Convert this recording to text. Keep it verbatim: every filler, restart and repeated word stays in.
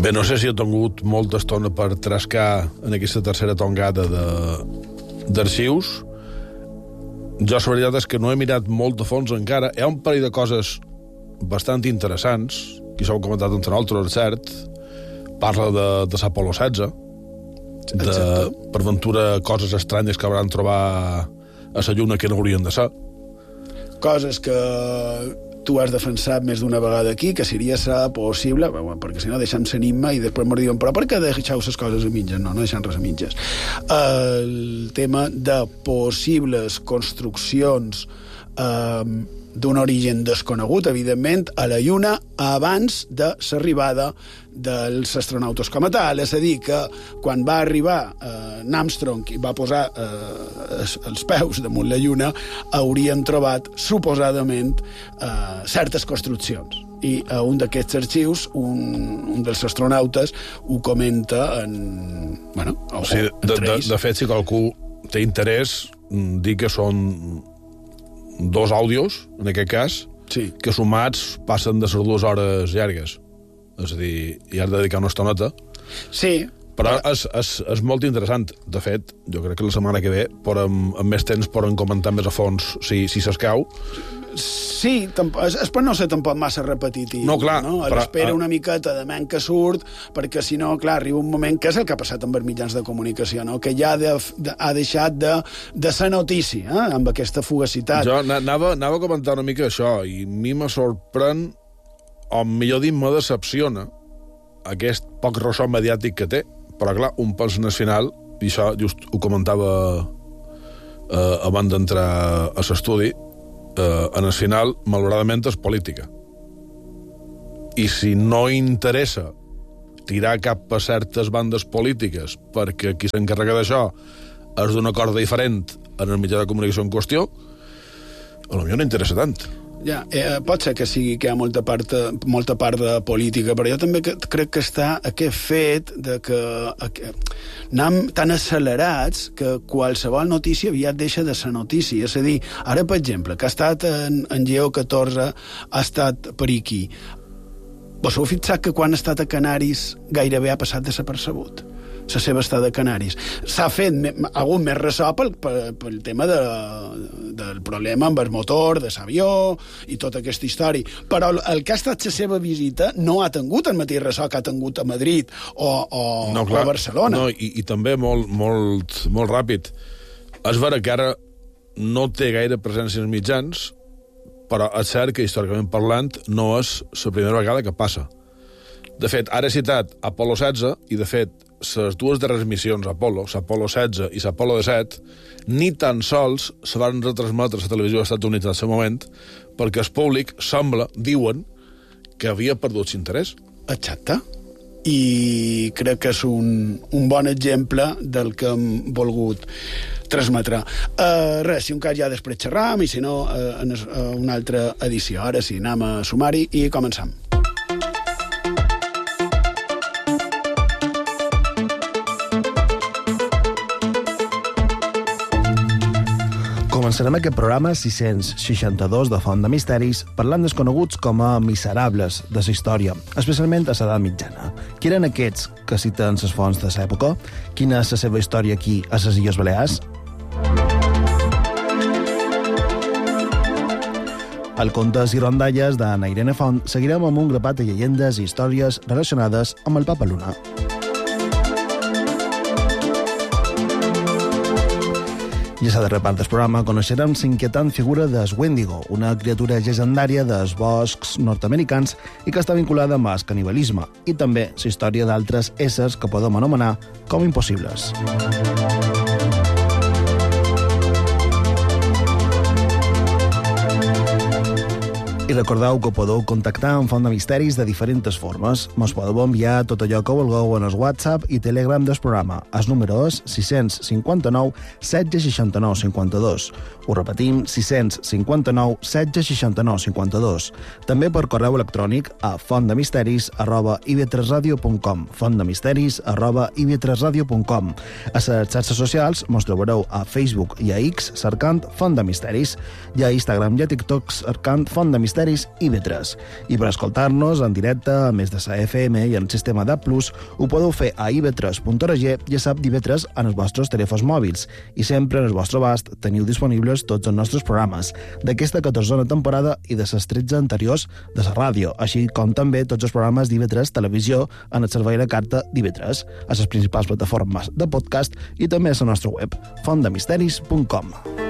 Bé, no sé si he tingut molta estona per trascar en aquesta tercera tongada d'arxius. Jo, la veritat és que no he mirat molt a fons encara. Hi ha un parell de coses bastant interessants, que s'ho heu comentat entre nosaltres, cert. Parla de, de l'Apolo setze, de, Exacte. per ventura, coses estranyes que hauran trobar a la lluna que no haurien de ser. Coses que tu has defensat més d'una vegada aquí, que seria ser possible, bueno, perquè si no deixem l'enigma i després ens diuen, però per què deixeu les coses a mitges? No, no deixem res a mitges. El tema de possibles construccions eh, d'un origen desconegut, evidentment, a la Lluna abans de l'arribada dels astronautes com a tal. És a dir, que quan va arribar eh, Armstrong i va posar eh, els peus damunt la Lluna, haurien trobat, suposadament, eh, certes construccions. I a un d'aquests arxius, un, un dels astronautes ho comenta en... Bueno, o sigui, de, de, de fet, si qualcú té interès, dir que són dos àudios, en aquest cas, sí, que sumats passen de les dues hores llargues. És a dir, hi has de dedicar una estoneta. Sí. Però és, és, és molt interessant. De fet, jo crec que la setmana que ve, però amb, amb més temps, poden comentar més a fons, si, si s'escau. Sí, és, és per no ser tampoc massa repetitiu. No, clar. No? A l'espera una miqueta de ment que surt, perquè si no, clar, arriba un moment que és el que ha passat amb els mitjans de comunicació, no? Que ja de, de, ha deixat de, de ser notícia, eh? Amb aquesta fugacitat. Jo anava, anava a comentar una mica això, i a mi me sorprèn, o millor dit, me decepciona aquest poc ressò mediàtic que té. Però, clar, un pels nacional, i això just ho comentava eh, abans d'entrar a l'estudi, eh, en el final, malauradament, és política. I si no interessa tirar cap a certes bandes polítiques perquè qui s'encarrega d'això és d'una corda diferent en el mitjà de comunicació en qüestió, potser no interessa tant. Ja, eh, pot ser que sigui que hi ha molta part, molta part de política, però jo també que, crec que està aquest fet de que, que anem tan accelerats que qualsevol notícia aviat deixa de ser notícia. És a dir, ara, per exemple, que ha estat en, en Lleó catorze, ha estat per aquí. Vos heu fixat que quan ha estat a Canaris gairebé ha passat desapercebut la seva estada a Canaris. S'ha fet me, algun més ressò pel, pel, pel tema de, del problema amb el motor de l'avió i tota aquesta història. Però el, el que ha estat la seva visita no ha tingut el mateix ressò que ha tingut a Madrid o, o, no, clar, o a Barcelona. No, i, i també molt, molt, molt ràpid. És vera que ara no té gaire presència als mitjans, però és cert que, històricament parlant, no és la primera vegada que passa. De fet, ara he citat Apolo setze, i de fet, les dues darreres missions Apolo, l'Apolo setze i l'Apolo disset, ni tan sols se van retransmetre a la televisió dels Estats Units en el seu moment, perquè el públic sembla, diuen, que havia perdut l'interès. Exacte. I crec que és un, un bon exemple del que hem volgut transmetre. Uh, res, si un cas ja després xerram, i si no, uh, en uh, una altra edició. Ara sí, anem a sumari i començam. Començarem aquest programa sis-cents seixanta-dos de Font de Misteris parlant desconeguts com a miserables de la història, especialment a l'edat mitjana. Qui eren aquests que citen les fonts de l'època? Quina és la seva història aquí a les Illes Balears? Al Contes i Rondalles d'Anna Irene Font seguirem amb un grapat de llegendes i històries relacionades amb el Papa Luna. I a la darrera part del programa coneixerem l'inquietant figura del Wendigo, una criatura llegendària dels boscs nord-americans i que està vinculada amb el canibalisme, i també la història d'altres éssers que podem anomenar com impossibles. I recordeu que podeu contactar amb Font de Misteris de diferents formes. Mos podeu enviar tot allò que vulgueu en el WhatsApp i Telegram del programa. El número és sis cinquanta-nou setze seixanta-nou cinquanta-dos. Ho repetim, sis cinquanta-nou setze seixanta-nou cinquanta-dos. També per correu electrònic a fontdemisteris arroba i v tres radio punt com fontdemisteris arroba i v tres radio punt com. A les xarxes socials mos trobareu a Facebook i a X cercant Font de Misteris, i a Instagram i a TikTok cercant Font de Misteris Misteris I V tres. I per escoltar-nos en directe, a més de la F M i en el sistema D A B plus, ho podeu fer a i v tres punt org i a SAP d'I V tres en els vostres telèfons mòbils. I sempre en el vostre abast teniu disponibles tots els nostres programes d'aquesta catorzena temporada i de les tretze anteriors de la ràdio, així com també tots els programes d'I V tres Televisió en el servei de carta d'I V tres, a les principals plataformes de podcast i també a la nostra web, font de misteris punt com.